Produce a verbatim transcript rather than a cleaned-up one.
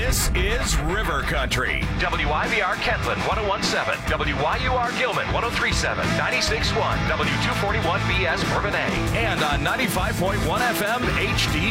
This is River Country. W I V R Kentland one oh one point seven, W Y U R Gilman one oh three point seven, ninety-six point one, W two forty-one B S Bourbonnais, And on ninety-five point one F M H D